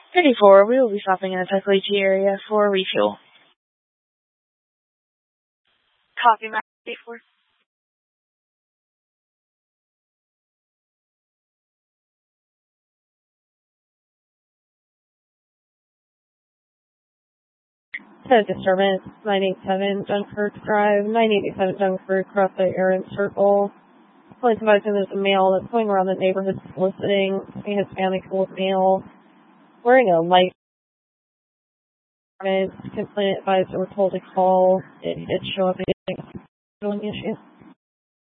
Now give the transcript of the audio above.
34, we will be stopping in the Tuckleegee area for refuel. Copy, Mac 34. Disturbance, 987 Dunkirk Drive, 987 Dunkirk, cross the Aaron Circle. Police advising there's a male that's going around the neighborhood soliciting a Hispanic male wearing a light garment. Complainant advised that we're told to call. It show up in a scheduling issue.